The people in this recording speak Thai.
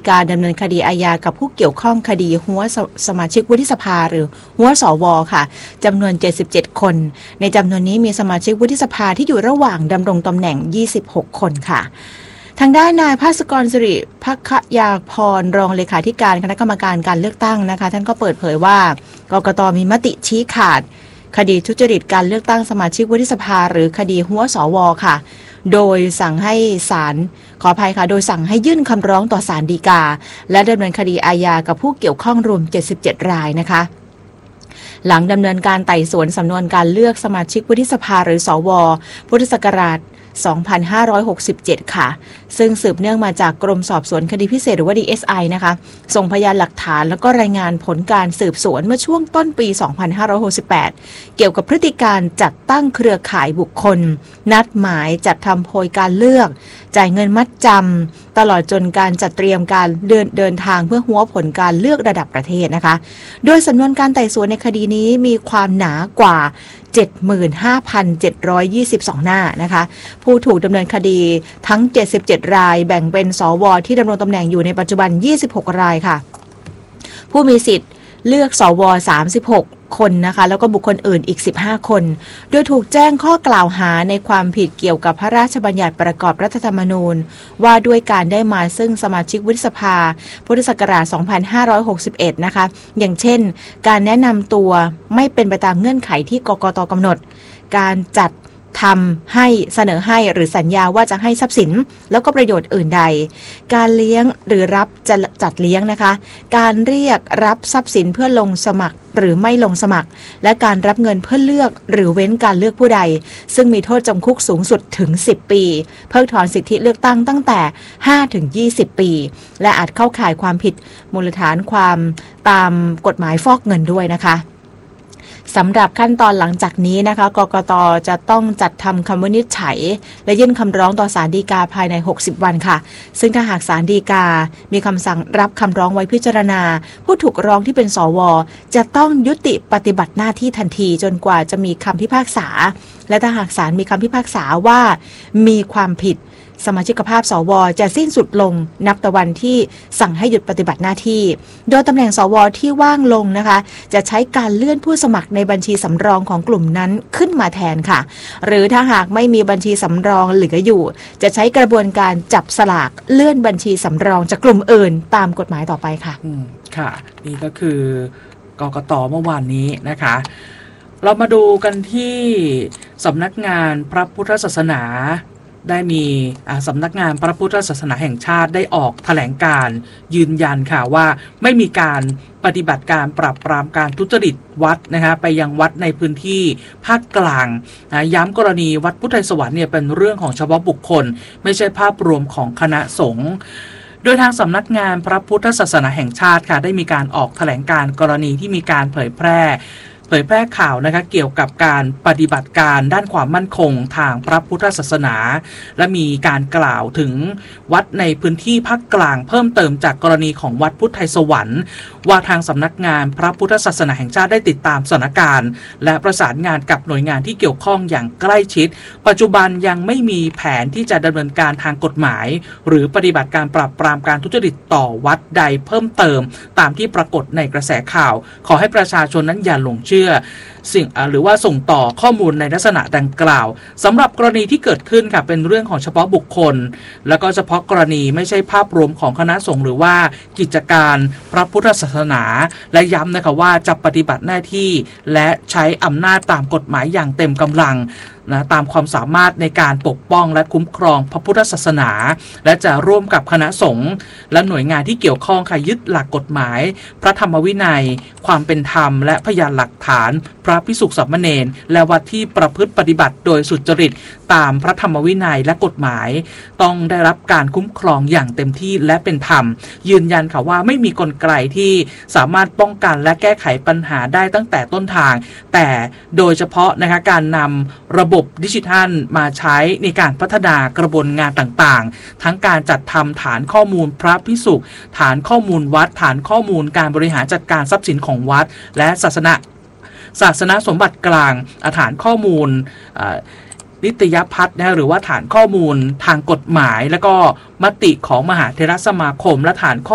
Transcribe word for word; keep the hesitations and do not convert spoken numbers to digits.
กาดำเนินคดีอาญากับผู้เกี่ยวข้องคดีหัวสมาชิกวุฒิสภาหรือหัวสวค่ะจำนวนเจ็ดสิบเจ็ดคนในจำนวนนี้มีสมาชิกวุฒิสภาที่อยู่ระหว่างดำรงตำแหน่งยี่สิบหกคนค่ะทางด้านนายภาสกรสิริภักยาพรรองเลขาธิการคณะกรรมการการเลือกตั้งนะคะท่านก็เปิดเผยว่ากกต.มีมติชี้ขาดคดีทุจริตการเลือกตั้งสมาชิกวุฒิสภาหรือคดีหัวสวค่ะโดยสั่งให้ศาลขออภัยค่ะโดยสั่งให้ยื่นคำร้องต่อศาลฎีกาและดำเนินคดีอาญากับผู้เกี่ยวข้องรวมเจ็ดสิบเจ็ดรายนะคะหลังดำเนินการไต่สวนสำนวนการเลือกสมาชิกวุฒิสภาหรือสวพุทธศักราชสองพันห้าร้อยหกสิบเจ็ด ค่ะซึ่งสืบเนื่องมาจากกรมสอบสวนคดีพิเศษหรือว่า ดี เอส ไอ นะคะส่งพยานหลักฐานแล้วก็รายงานผลการสืบสวนเมื่อช่วงต้นปี สองพันห้าร้อยหกสิบแปด เกี่ยวกับพฤติการจัดตั้งเครือข่ายบุคคลนัดหมายจัดทำโพยการเลือกจ่ายเงินมัดจำตลอดจนการจัดเตรียมการเดินเดินทางเพื่อหัวผลการเลือกระดับประเทศนะคะโดยสำนวนการไต่สวนในคดีนี้มีความหนากว่าเจ็ดหมื่นห้าพันเจ็ดร้อยยี่สิบสอง หน้านะคะผู้ถูกดำเนินคดีทั้งเจ็ดสิบเจ็ดรายแบ่งเป็นสวที่ดำรงตำแหน่งอยู่ในปัจจุบันยี่สิบหกรายค่ะผู้มีสิทธิ์เลือกสวสามสิบหกคนนะคะแล้วก็บุคคลอื่นอีกสิบห้าคนโดยถูกแจ้งข้อกล่าวหาในความผิดเกี่ยวกับพระราชบัญญัติประกอบรัฐธรรมนูญว่าด้วยการได้มาซึ่งสมาชิกวุฒิสภาพุทธศักราชสองพันห้าร้อยหกสิบเอ็ดนะคะอย่างเช่นการแนะนำตัวไม่เป็นไปตามเงื่อนไขที่กกต.กำหนดการจัดทำให้เสนอให้หรือสัญญาว่าจะให้ทรัพย์สินแล้วก็ประโยชน์อื่นใดการเลี้ยงหรือรับจะจัดเลี้ยงนะคะการเรียกรับทรัพย์สินเพื่อลงสมัครหรือไม่ลงสมัครและการรับเงินเพื่อเลือกหรือเว้นการเลือกผู้ใดซึ่งมีโทษจำคุกสูงสุดถึงสิบปีเพิกถอนสิทธิเลือกตั้งตั้งแต่ ห้าถึงยี่สิบ ปีและอาจเข้าข่ายความผิดมูลฐานความตามกฎหมายฟอกเงินด้วยนะคะสำหรับขั้นตอนหลังจากนี้นะคะกกต.จะต้องจัดทำคำวินิจฉัยและยื่นคำร้องต่อศาลฎีกาภายในหกสิบวันค่ะซึ่งถ้าหากศาลฎีกามีคำสั่งรับคำร้องไว้พิจารณาผู้ถูกร้องที่เป็นสวจะต้องยุติปฏิบัติหน้าที่ทันทีจนกว่าจะมีคำพิพากษาและถ้าหากศาลมีคำพิพากษาว่ามีความผิดสมาชิกภาพสวจะสิ้นสุดลงนับแต่วันที่สั่งให้หยุดปฏิบัติหน้าที่โดยตำแหน่งสวที่ว่างลงนะคะจะใช้การเลื่อนผู้สมัครในบัญชีสำรองของกลุ่มนั้นขึ้นมาแทนค่ะหรือถ้าหากไม่มีบัญชีสำรองเหลืออยู่จะใช้กระบวนการจับสลากเลื่อนบัญชีสำรองจากกลุ่มอื่นตามกฎหมายต่อไปค่ะอืมค่ะนี่ก็คือกกต.เมื่อวานนี้นะคะเรามาดูกันที่สำนักงานพระพุทธศาสนาได้มีสำนักงานพระพุทธศาสนาแห่งชาติได้ออกแถลงการยืนยันค่ะว่าไม่มีการปฏิบัติการปราบปรามการทุจริตวัดนะคะไปยังวัดในพื้นที่ภาคกลางนะย้ำกรณีวัดพุทธไทยสวรรค์เนี่ยเป็นเรื่องของเฉพาะบุคคลไม่ใช่ภาพรวมของคณะสงฆ์โดยทางสำนักงานพระพุทธศาสนาแห่งชาติค่ะได้มีการออกแถลงการกรณีที่มีการเผยแพร่เผยแพร่ข่าวนะคะเกี่ยวกับการปฏิบัติการด้านความมั่นคงทางพระพุทธศาสนาและมีการกล่าวถึงวัดในพื้นที่ภาคกลางเพิ่มเติมจากกรณีของวัดพุทธไทยสวรรค์ว่าทางสำนักงานพระพุทธศาสนาแห่งชาติได้ติดตามสถานการณ์และประสานงานกับหน่วยงานที่เกี่ยวข้องอย่างใกล้ชิดปัจจุบันยังไม่มีแผนที่จะดำเนินการทางกฎหมายหรือปฏิบัติการปราบปรามการทุจริตต่อวัดใดเพิ่มเติมตามที่ปรากฏในกระแสข่าวขอให้ประชาชนนั้นอย่าหลงเชื่อสิ่งหรือว่าส่งต่อข้อมูลในลักษณะดังกล่าวสำหรับกรณีที่เกิดขึ้นค่ะเป็นเรื่องของเฉพาะบุคคลแล้วก็เฉพาะกรณีไม่ใช่ภาพรวมของคณะสงฆ์หรือว่ากิจการพระพุทธศาสนาและย้ำนะคะว่าจะปฏิบัติหน้าที่และใช้อำนาจตามกฎหมายอย่างเต็มกำลังนะตามความสามารถในการปกป้องและคุ้มครองพระพุทธศาสนาและจะร่วมกับคณะสงฆ์และหน่วยงานที่เกี่ยวข้องค่ะยึดหลักกฎหมายพระธรรมวินัยความเป็นธรรมและพยานหลักฐานพระภิกษุสามเณรและวัดที่ประพฤติปฏิบัติโดยสุจริตตามพระธรรมวินัยและกฎหมายต้องได้รับการคุ้มครองอย่างเต็มที่และเป็นธรรมยืนยันค่ะว่าไม่มีกลไกที่สามารถป้องกันและแก้ไขปัญหาได้ตั้งแต่ต้นทางแต่โดยเฉพาะนะคะการนำระบบดิจิทัลมาใช้ในการพัฒนากระบวนงานต่างๆทั้งการจัดทำฐานข้อมูลพระภิกษุฐานข้อมูลวัดฐานข้อมูลการบริหารจัดการทรัพย์สินของวัดและศาสนาศาสนสมบัติกลางฐานข้อมูลนิตยพัฒน์นะหรือว่าฐานข้อมูลทางกฎหมายแล้วก็มติของมหาเถรสมาคมและฐานข้อ